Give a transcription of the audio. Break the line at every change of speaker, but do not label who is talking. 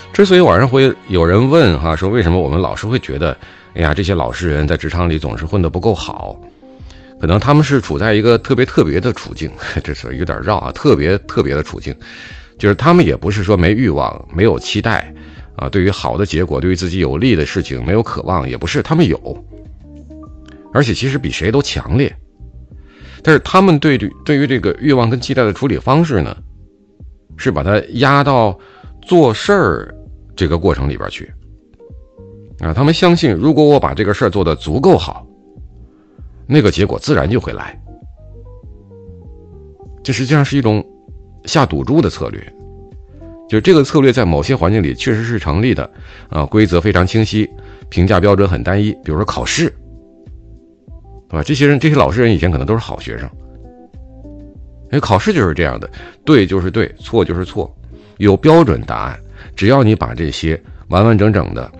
之所以网上会有人问说为什么我们老是会觉得，哎呀，这些老实人在职场里总是混得不够好，可能他们是处在一个特别的处境，这是有点绕啊，特别的处境，就是他们也不是说没欲望、没有期待啊，对于好的结果、对于自己有利的事情没有渴望，也不是，他们有，而且其实比谁都强烈。但是他们对于这个欲望跟期待的处理方式呢，是把它压到做事儿这个过程里边去啊。他们相信，如果我把这个事儿做得足够好，那个结果自然就会来。这实际上是一种下赌注的策略，就是这个策略在某些环境里确实是成立的啊，规则非常清晰，评价标准很单一，比如说考试，对吧？这些老实人以前可能都是好学生，因为考试就是这样的，对就是对，错就是错，有标准答案，只要你把这些完完整整的